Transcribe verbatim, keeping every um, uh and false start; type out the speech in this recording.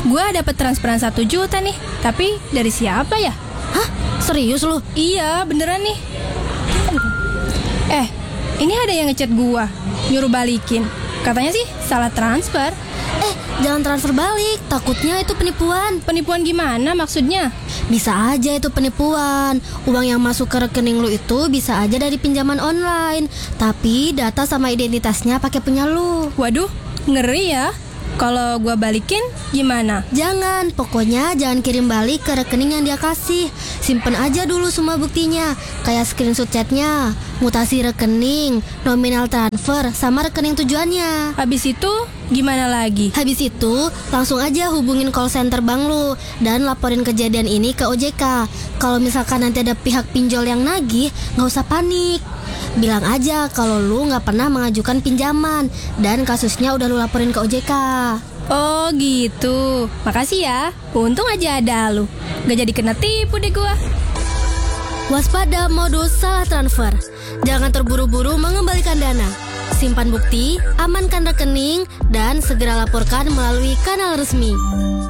Gua dapat transferan satu juta nih. Tapi dari siapa ya? Hah? Serius lu? Iya, beneran nih. Eh, ini ada yang ngechat gua, nyuruh balikin. Katanya sih salah transfer. Eh, jangan transfer balik, takutnya itu penipuan. Penipuan gimana maksudnya? Bisa aja itu penipuan. Uang yang masuk ke rekening lu itu bisa aja dari pinjaman online, tapi data sama identitasnya pakai punya lu. Waduh, ngeri ya. Kalau gua balikin gimana? Jangan, pokoknya jangan kirim balik ke rekening yang dia kasih. Simpen aja dulu semua buktinya, kayak screenshot chatnya, mutasi rekening, nominal transfer, sama rekening tujuannya. Habis itu gimana lagi? Habis itu langsung aja hubungin call center bank lu dan laporin kejadian ini ke O J K. Kalau misalkan nanti ada pihak pinjol yang nagih, gak usah panik. Bilang aja kalau lu gak pernah mengajukan pinjaman dan kasusnya udah lu laporin ke O J K. Oh gitu. Makasih ya. Untung aja ada lu. Gak jadi kena tipu deh gua. Waspada modus salah transfer. Jangan terburu-buru mengembalikan dana. Simpan bukti, amankan rekening, dan segera laporkan melalui kanal resmi.